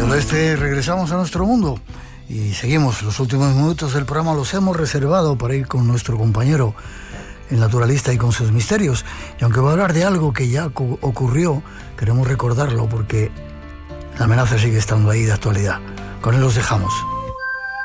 del oeste regresamos a nuestro mundo y seguimos. Los últimos minutos del programa los hemos reservado para ir con nuestro compañero, el naturalista, y con sus misterios. Y aunque va a hablar de algo que ya ocurrió, queremos recordarlo porque la amenaza sigue estando ahí de actualidad. Con él los dejamos.